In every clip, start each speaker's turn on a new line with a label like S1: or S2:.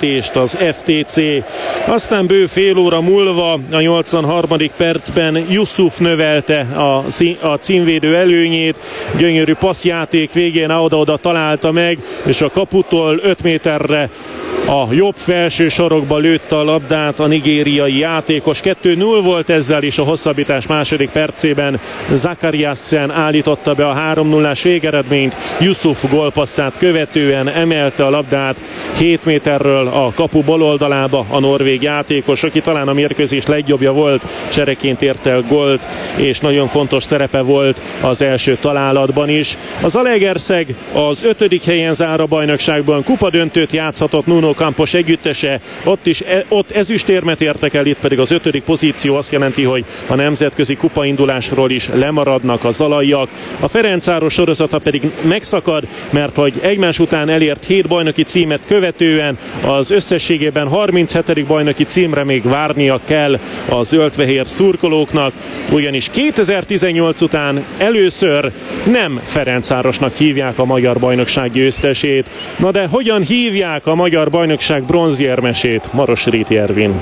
S1: vezetést az FTC. Aztán bő fél óra múlva a 83. percben Yusuf növelte a címvédő előnyét. Gyönyörű passzjáték végén oda-oda találta meg, és a kaputól 5 méterre a jobb felső sarokba lőtte a labdát a nigériai játékos. 2-0 volt ezzel, és a hosszabbítás második percében Zakariassen állította be a 3-0-ás végeredményt. Yusuf gólpasszát követően emelte a labdát 7 méterről a kapu baloldalába a norvég játékos, aki talán a mérkőzés legjobbja volt, csereként ért el gólt, és nagyon fontos szerepe volt az első találatban is. Az Zalaegerszeg az 5. helyen zár a bajnokságban, kupadöntőt játszhatott Nuno Campos együttese, ott ezüstérmet értek el, itt pedig az 5. pozíció azt jelenti, hogy a nemzetközi kupaindulásról is lemaradnak a zalaiak. A Ferencváros sorozata pedig megszakad, mert hogy egymás után elért 7 bajnoki címet követően az összességében 37. bajnoki címre még várnia kell a zöldfehér szurkolóknak, ugyanis 2018 után először nem Ferencvárosnak hívják a magyar bajnokság győztesét. Na de hogyan hívják a magyar bajnokság bronzérmesét? Maros Réti Ervin.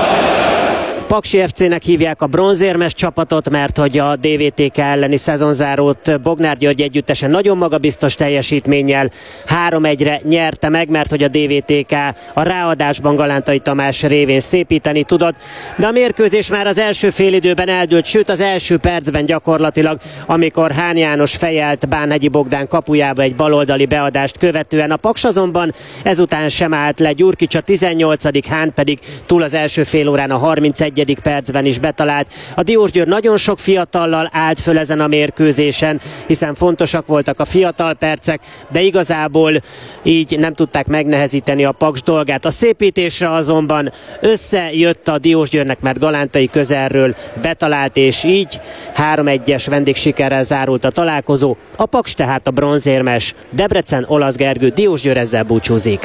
S2: Paksi FC-nek hívják a bronzérmes csapatot, mert hogy a DVTK elleni szezonzárót Bognár György együttesen nagyon magabiztos teljesítménnyel 3-1-re nyerte meg, mert hogy a DVTK a ráadásban Galántai Tamás révén szépíteni tudott, de a mérkőzés már az első félidőben eldőlt, sőt az első percben gyakorlatilag, amikor Hán János fejelt Bánhegyi Bogdán kapujába egy baloldali beadást követően. A Paks azonban ezután sem állt le, Gyurkics a 18., Hán pedig túl az első fél órán a 31. percben is betalált. A Diósgyőr nagyon sok fiatallal állt föl ezen a mérkőzésen, hiszen fontosak voltak a fiatal percek, de igazából így nem tudták megnehezíteni a Paks dolgát. A szépítésre azonban összejött a Diósgyőrnek, mert Galántai közelről betalált, és így 3-1-es vendégsikerrel zárult a találkozó. A Paks tehát a bronzérmes. Debrecen, Olasz Gergő, Diósgyőr ezzel búcsúzik.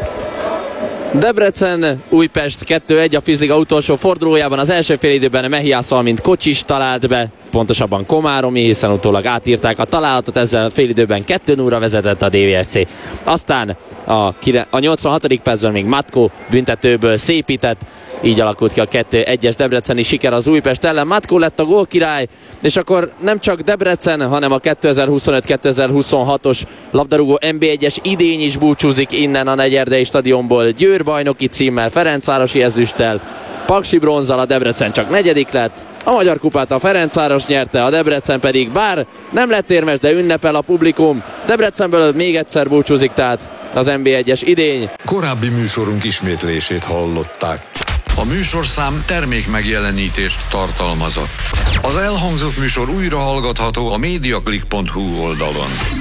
S3: Debrecen, Újpest 2-1 a Fizliga utolsó fordulójában. Az első félidőben Mehiász, valamint Kocsis talált be, pontosabban Komáromi, hiszen utólag átírták a találatot, ezzel félidőben 2-0-ra vezetett a DVSC. Aztán a 86. percben még Matko büntetőből szépített, így alakult ki a 2-1-es debreceni siker az Újpest ellen. Matko lett a gólkirály, és akkor nem csak Debrecen, hanem a 2025-2026-os labdarúgó NB1-es idény is búcsúzik innen a Negyerdei stadionból. Győr bajnoki címmel, Ferencvárosi ezüsttel, Paksi bronzzal, a Debrecen csak 4. lett. A Magyar Kupát a Ferencváros nyerte, a Debrecen pedig bár nem lett érmes, de ünnepel a publikum. Debrecenből még egyszer búcsúzik tehát az NB1-es idény.
S4: Korábbi műsorunk ismétlését hallották. A műsorszám termék megjelenítést tartalmazott. Az elhangzott műsor újra hallgatható a mediaclick.hu oldalon.